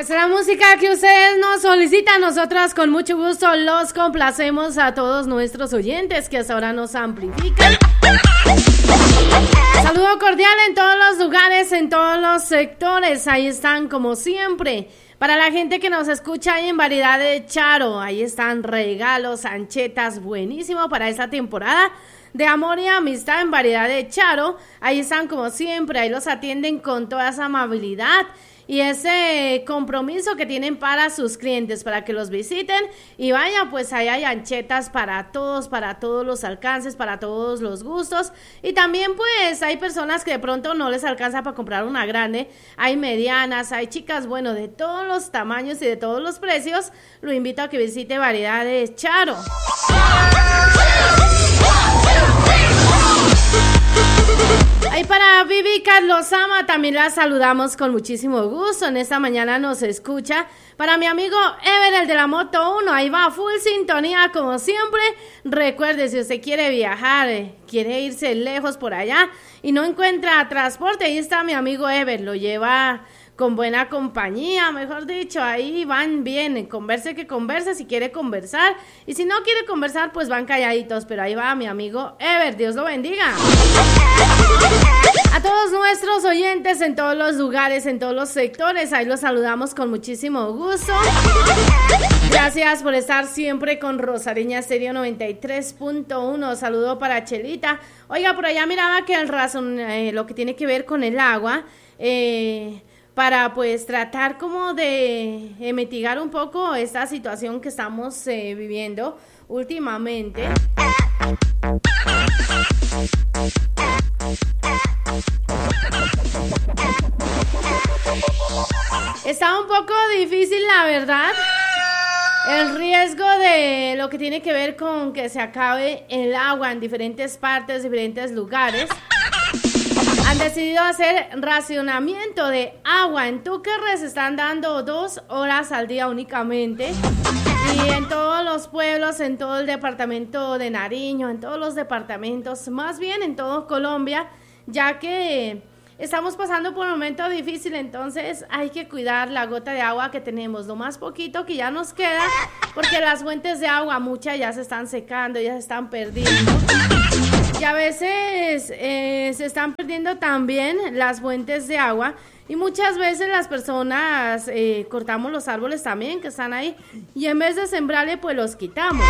Es la música que ustedes nos solicitan. Nosotros con mucho gusto los complacemos a todos nuestros oyentes que hasta ahora nos amplifican. Saludo cordial en todos los lugares, en todos los sectores. Ahí están como siempre. Para la gente que nos escucha ahí en Variedad de Charo, ahí están regalos, anchetas, buenísimo para esta temporada de amor y amistad en Variedad de Charo. Ahí están como siempre, ahí los atienden con toda esa amabilidad y ese compromiso que tienen para sus clientes, para que los visiten y vaya, pues ahí hay anchetas para todos los alcances, para todos los gustos, y también pues hay personas que de pronto no les alcanza para comprar una grande, hay medianas, hay chicas, bueno, de todos los tamaños y de todos los precios. Lo invito a que visite Variedad de Charo. Ahí para Vivi Carlos Ama también la saludamos con muchísimo gusto. En esta mañana nos escucha. Para mi amigo Ever, el de la Moto 1, ahí va full sintonía como siempre. Recuerde, si usted quiere viajar, quiere irse lejos por allá y no encuentra transporte, ahí está mi amigo Ever, lo lleva con buena compañía, mejor dicho, ahí van bien, converse que converse si quiere conversar, y si no quiere conversar, pues van calladitos, pero ahí va mi amigo Ever, Dios lo bendiga. A todos nuestros oyentes en todos los lugares, en todos los sectores, ahí los saludamos con muchísimo gusto. Gracias por estar siempre con Rosariña Estéreo 93.1. Saludo para Chelita. Oiga, por allá miraba que lo que tiene que ver con el agua, para pues tratar como de mitigar un poco esta situación que estamos viviendo últimamente. Está un poco difícil, la verdad, el riesgo de lo que tiene que ver con que se acabe el agua en diferentes partes, diferentes lugares. Han decidido hacer racionamiento de agua. En Túquerres se están dando 2 horas al día únicamente. Y en todos los pueblos, en todo el departamento de Nariño, en todos los departamentos, más bien en todo Colombia, ya que estamos pasando por un momento difícil, entonces hay que cuidar la gota de agua que tenemos, lo más poquito que ya nos queda, porque las fuentes de agua, muchas ya se están secando, ya se están perdiendo. Y a veces se están perdiendo también las fuentes de agua y muchas veces las personas cortamos los árboles también que están ahí y en vez de sembrarle pues los quitamos.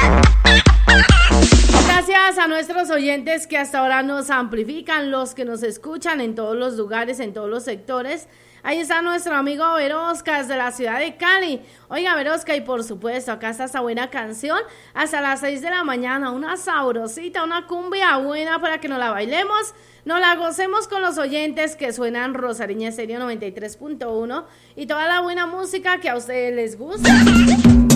Gracias a nuestros oyentes que hasta ahora nos amplifican, los que nos escuchan en todos los lugares, en todos los sectores. Ahí está nuestro amigo Verosca de la ciudad de Cali. Oiga, Verosca, y por supuesto, acá está esta buena canción hasta las 6 de la mañana. Una sabrosita, una cumbia buena para que nos la bailemos, nos la gocemos con los oyentes que suenan Rosariña Estéreo 93.1 y toda la buena música que a ustedes les gusta.